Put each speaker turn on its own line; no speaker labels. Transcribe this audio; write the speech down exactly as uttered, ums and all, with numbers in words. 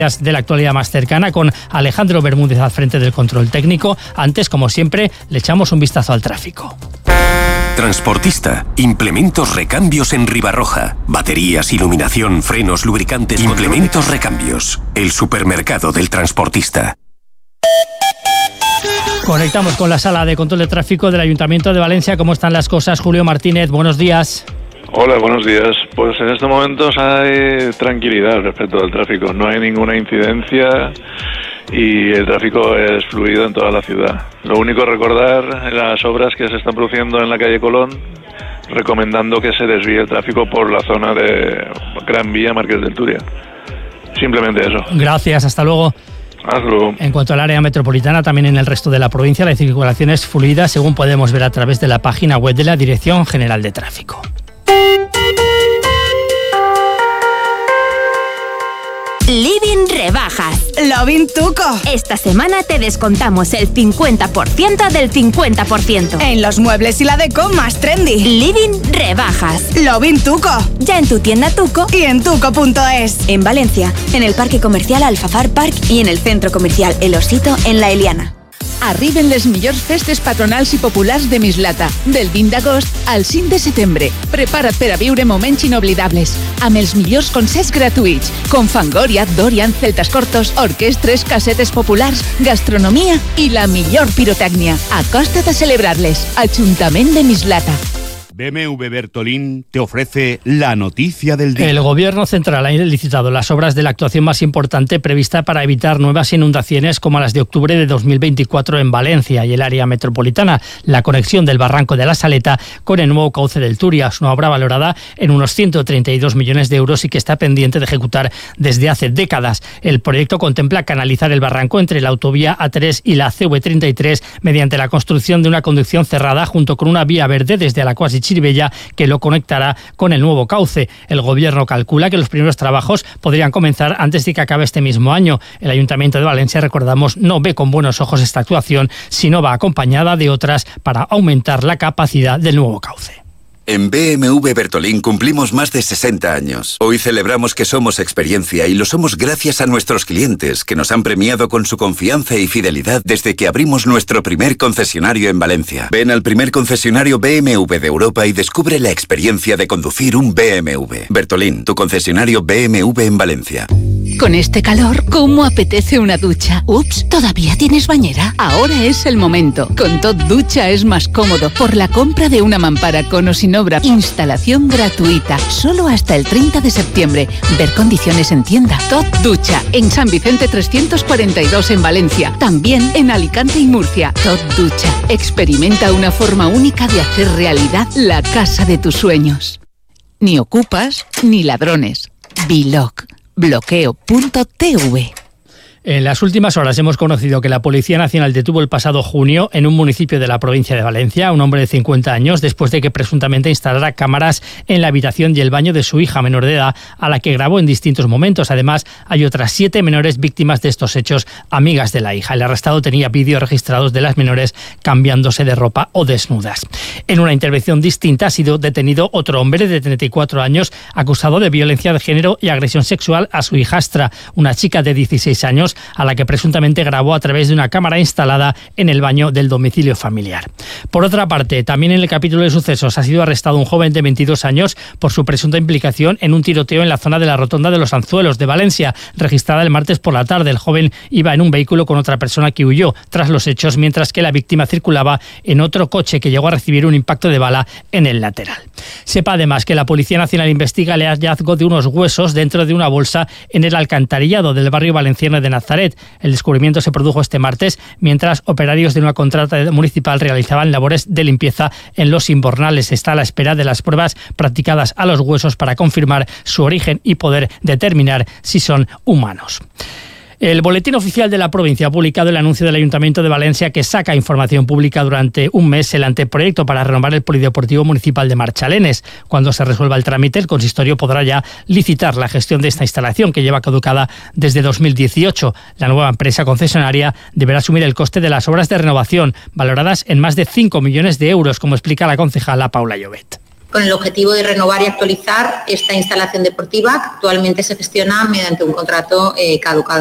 de la actualidad más cercana con Alejandro Bermúdez al frente del control técnico. Antes, como siempre, le echamos un vistazo al tráfico.
Transportista, implementos recambios en Ribarroja, baterías, iluminación, frenos, lubricantes, implementos recambios, el supermercado del transportista.
Conectamos con la sala de control de tráfico del Ayuntamiento de Valencia. ¿Cómo están las cosas? Julio Martínez, buenos días.
Hola, buenos días. Pues en estos momentos hay tranquilidad respecto al tráfico. No hay ninguna incidencia y el tráfico es fluido en toda la ciudad. Lo único, recordar las obras que se están produciendo en la calle Colón, recomendando que se desvíe el tráfico por la zona de Gran Vía Marqués del Turia. Simplemente eso.
Gracias, hasta luego.
Hazlo.
En cuanto al área metropolitana, también en el resto de la provincia la circulación es fluida, según podemos ver a través de la página web de la Dirección General de Tráfico.
Living Rebajas.
Lovin Tuco.
Esta semana te descontamos el cincuenta por ciento del cincuenta por ciento.
En los muebles y la deco más trendy.
Living Rebajas.
Lovin Tuco.
Ya en tu tienda Tuco
y en tuco punto es.
En Valencia, en el Parque Comercial Alfafar Park y en el Centro Comercial El Osito en La Eliana.
Arriben les millors festes patronals i populars de Mislata, del vint d'agost al cinc de setembre. Prepara't per a viure moments inoblidables, amb els millors concerts gratuïts, com Fangoria, Dorian, Celtas Cortos, orquestres, casetes populars, gastronomia i la millor pirotècnia. Acosta't a celebrar-les. Ajuntament de Mislata.
B M W Bertolín te ofrece la noticia del día.
El Gobierno Central ha licitado las obras de la actuación más importante prevista para evitar nuevas inundaciones como las de octubre de dos mil veinticuatro en Valencia y el área metropolitana. La conexión del Barranco de la Saleta con el nuevo cauce del Turia, es una obra valorada en unos ciento treinta y dos millones de euros y que está pendiente de ejecutar desde hace décadas. El proyecto contempla canalizar el barranco entre la autovía A tres y la C V treinta y tres mediante la construcción de una conducción cerrada junto con una vía verde desde Alacuas y Chirivella que lo conectará con el nuevo cauce. El Gobierno calcula que los primeros trabajos podrían comenzar antes de que acabe este mismo año. El Ayuntamiento de Valencia, recordamos, no ve con buenos ojos esta actuación, sino va acompañada de otras para aumentar la capacidad del nuevo cauce.
En B M W Bertolín cumplimos más de sesenta años. Hoy celebramos que somos experiencia y lo somos gracias a nuestros clientes que nos han premiado con su confianza y fidelidad desde que abrimos nuestro primer concesionario en Valencia. Ven al primer concesionario B M W de Europa y descubre la experiencia de conducir un B M W. Bertolín, tu concesionario B M W en Valencia.
Con este calor, ¿cómo apetece una ducha? Ups, ¿todavía tienes bañera? Ahora es el momento. Con Tot Ducha es más cómodo por la compra de una mampara con o sin obra. Instalación gratuita, solo hasta el treinta de septiembre. Ver condiciones en tienda. Tot Ducha, en San Vicente trescientos cuarenta y dos en Valencia. También en Alicante y Murcia. Tot Ducha, experimenta una forma única de hacer realidad la casa de tus sueños. Ni ocupas, ni ladrones. Biloc. Bloqueo punto t v.
En las últimas horas hemos conocido que la Policía Nacional detuvo el pasado junio en un municipio de la provincia de Valencia a un hombre de cincuenta años después de que presuntamente instalara cámaras en la habitación y el baño de su hija menor de edad, a la que grabó en distintos momentos. Además, hay otras siete menores víctimas de estos hechos, amigas de la hija. El arrestado tenía vídeos registrados de las menores cambiándose de ropa o desnudas. En una intervención distinta ha sido detenido otro hombre de treinta y cuatro años acusado de violencia de género y agresión sexual a su hijastra, una chica de dieciséis años, a la que presuntamente grabó a través de una cámara instalada en el baño del domicilio familiar. Por otra parte, también en el capítulo de sucesos ha sido arrestado un joven de veintidós años por su presunta implicación en un tiroteo en la zona de la Rotonda de los Anzuelos de Valencia, registrada el martes por la tarde. El joven iba en un vehículo con otra persona que huyó tras los hechos, mientras que la víctima circulaba en otro coche que llegó a recibir un impacto de bala en el lateral. Sepa además que la Policía Nacional investiga el hallazgo de unos huesos dentro de una bolsa en el alcantarillado del barrio valenciano de Nazaret. El descubrimiento se produjo este martes mientras operarios de una contrata municipal realizaban labores de limpieza en los invernales. Está a la espera de las pruebas practicadas a los huesos para confirmar su origen y poder determinar si son humanos. El Boletín Oficial de la Provincia ha publicado el anuncio del Ayuntamiento de Valencia que saca información pública durante un mes el anteproyecto para renovar el Polideportivo Municipal de Marchalenes. Cuando se resuelva el trámite, el consistorio podrá ya licitar la gestión de esta instalación que lleva caducada desde dos mil dieciocho. La nueva empresa concesionaria deberá asumir el coste de las obras de renovación, valoradas en más de cinco millones de euros, como explica la concejala Paula Llobet.
con el objetivo de renovar y actualizar esta instalación deportiva que actualmente se gestiona mediante un contrato eh, caducado.